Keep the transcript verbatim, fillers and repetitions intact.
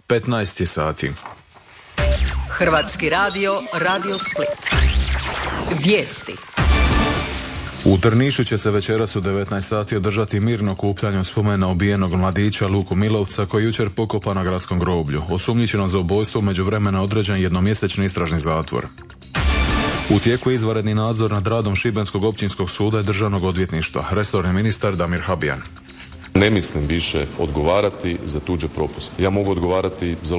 petnaest je sati. Hrvatski radio, Radio Split. Vijesti. U Drnišu će se večeras u devetnaest sati održati mirno okupljanje u spomen na ubijenog mladića Luku Milovca koji je jučer pokopan na gradskom groblju. Osumnjičenom za ubojstvo u međuvremenu određen jednomjesečni istražni zatvor. U tijeku je izvanredni nadzor nad radom Šibenskog općinskog suda i državnog odvjetništva. Resorni ministar Damir Habijan. Ne mislim više odgovarati za tuđe propuste. Ja mogu odgovarati za